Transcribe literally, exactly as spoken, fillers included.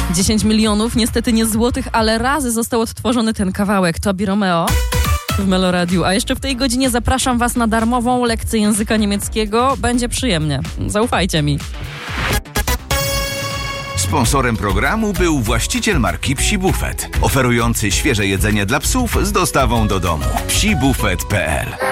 dziesięć milionów, niestety nie złotych, ale razy został odtworzony ten kawałek Tobi Romeo w Meloradiu. A jeszcze w tej godzinie zapraszam Was na darmową lekcję języka niemieckiego. Będzie przyjemnie. Zaufajcie mi. Sponsorem programu był właściciel marki Psi Buffet, oferujący świeże jedzenie dla psów z dostawą do domu. psi buffet kropka p l